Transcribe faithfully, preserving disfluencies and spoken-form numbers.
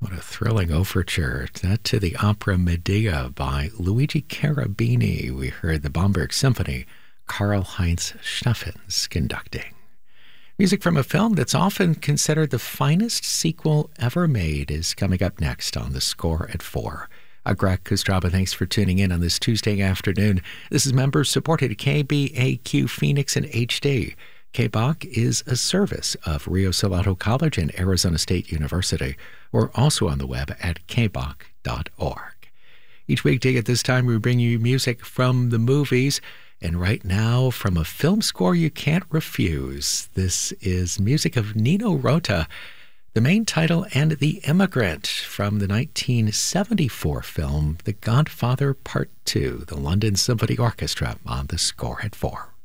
What a thrilling overture. That to the opera Medea by Luigi Cherubini. We heard the Bamberg Symphony, Karl-Heinz Steffens conducting. Music from a film that's often considered the finest sequel ever made is coming up next on The Score at four. I'm Greg Kostraba. Thanks for tuning in on this Tuesday afternoon. This is member-supported K B A Q Phoenix in H D. K B A Q is a service of Rio Salado College and Arizona State University. We're also on the web at k b a q dot org. Each weekday at this time, we bring you music from the movies. And right now, from a film score you can't refuse, this is music of Nino Rota, the main title, and The Immigrant from the nineteen seventy-four film The Godfather Part two, the London Symphony Orchestra on The Score at four.